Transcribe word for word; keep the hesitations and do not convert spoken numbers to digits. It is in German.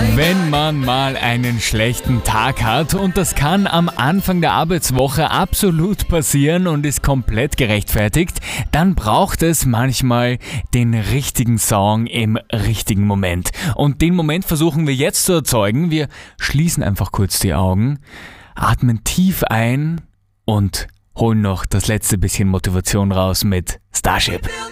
Wenn man mal einen schlechten Tag hat, und das kann am Anfang der Arbeitswoche absolut passieren und ist komplett gerechtfertigt, dann braucht es manchmal den richtigen Song im richtigen Moment. Und den Moment versuchen wir jetzt zu erzeugen. Wir schließen einfach kurz die Augen, atmen tief ein und holen noch das letzte bisschen Motivation raus mit Starship.